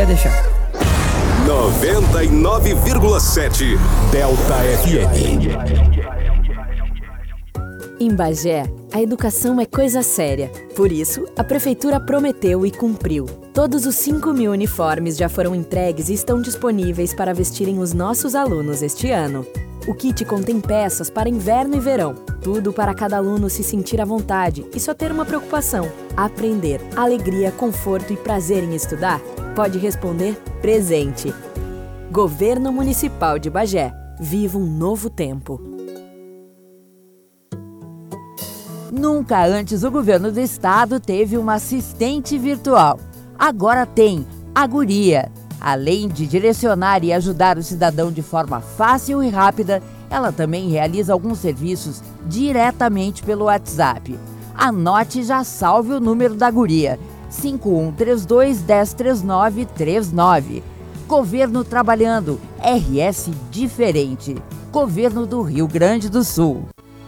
deixar. 99,7 Delta FM. Em Bagé, a educação é coisa séria. Por isso, a Prefeitura prometeu e cumpriu. Todos os 5.000 uniformes já foram entregues e estão disponíveis para vestirem os nossos alunos este ano. O kit contém peças para inverno e verão. Tudo para cada aluno se sentir à vontade e só ter uma preocupação: aprender. Alegria, conforto e prazer em estudar? Pode responder presente. Governo Municipal de Bagé. Viva um novo tempo. Nunca antes o governo do estado teve uma assistente virtual. Agora tem a Guria. Além de direcionar e ajudar o cidadão de forma fácil e rápida, ela também realiza alguns serviços diretamente pelo WhatsApp. Anote e já salve o número da Guria: 5132-103939. Governo trabalhando, RS diferente. Governo do Rio Grande do Sul.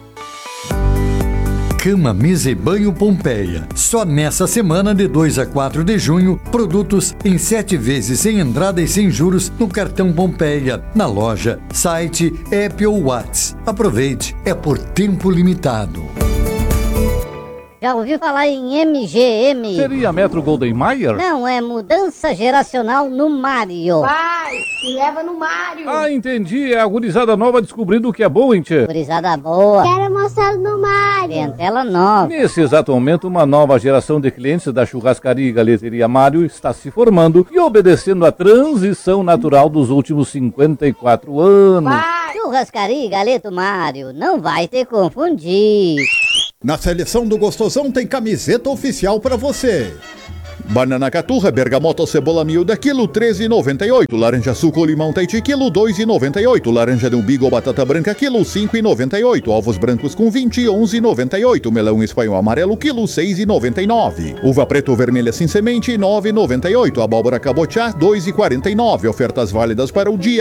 Cama, mesa e banho Pompeia. Só nessa semana de 2 a 4 de junho, produtos em 7 vezes sem entrada e sem juros no cartão Pompeia. Na loja, site, app ou Whats. Aproveite, é por tempo limitado. Já ouviu falar em MGM? Seria Metro Golden Mayer? Não, é mudança geracional no Mario. Vai, me leva no Mario. Ah, entendi. É a gurizada nova descobrindo o que é bom, hein, tchê? Gurizada boa. Quero mostrar no Mario. Tem tela nova. Nesse exato momento, uma nova geração de clientes da churrascaria e galeteria Mário está se formando e obedecendo à transição natural dos últimos 54 anos. Vai. Churrascaria e galeto Mário, não vai te confundir. Na seleção do Gostosão tem camiseta oficial pra você. Banana caturra, bergamota, cebola miúda, quilo 13,98. Laranja suco, limão Tahiti, quilo 2,98. Laranja de umbigo ou batata branca, quilo 5,98. Ovos brancos com 20, 11,98. Melão espanhol amarelo, quilo 6,99. Uva preto ou vermelha sem semente, 9,98. Abóbora cabotiá, 2,49. Ofertas válidas para o dia